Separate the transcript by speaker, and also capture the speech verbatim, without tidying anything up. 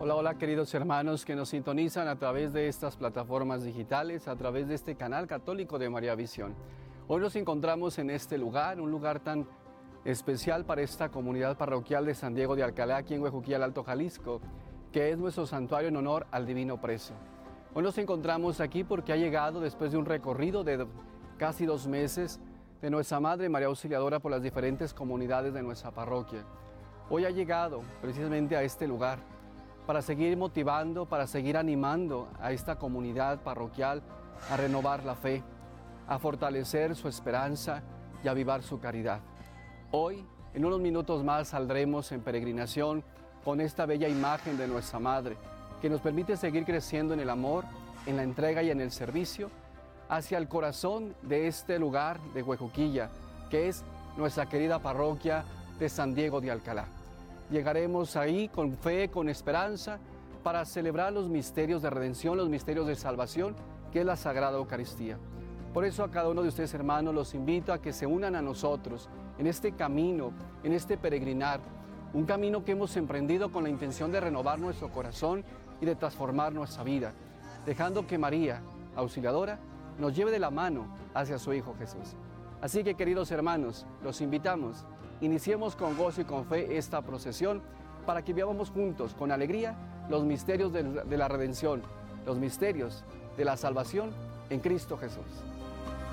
Speaker 1: Hola, hola queridos hermanos que nos sintonizan a través de estas plataformas digitales, a través de este canal católico de María Visión. Hoy nos encontramos en este lugar, un lugar tan especial para esta comunidad parroquial de San Diego de Alcalá, aquí en Huejuquilla, el Alto Jalisco, que es nuestro santuario en honor al Divino Preso. Hoy nos encontramos aquí porque ha llegado, después de un recorrido de casi dos meses, de nuestra Madre María Auxiliadora por las diferentes comunidades de nuestra parroquia. Hoy ha llegado precisamente a este lugar para seguir motivando, para seguir animando a esta comunidad parroquial a renovar la fe, a fortalecer su esperanza y a avivar su caridad. Hoy, en unos minutos más, saldremos en peregrinación con esta bella imagen de nuestra Madre, que nos permite seguir creciendo en el amor, en la entrega y en el servicio, hacia el corazón de este lugar de Huejuquilla, que es nuestra querida parroquia de San Diego de Alcalá. Llegaremos ahí con fe, con esperanza, para celebrar los misterios de redención, los misterios de salvación, que es la Sagrada Eucaristía. Por eso a cada uno de ustedes, hermanos, los invito a que se unan a nosotros en este camino, en este peregrinar, un camino que hemos emprendido con la intención de renovar nuestro corazón y de transformar nuestra vida, dejando que María, Auxiliadora, nos lleve de la mano hacia su Hijo Jesús. Así que, queridos hermanos, los invitamos, iniciemos con gozo y con fe esta procesión para que vivamos juntos, con alegría, los misterios de, de la redención, los misterios de la salvación en Cristo Jesús.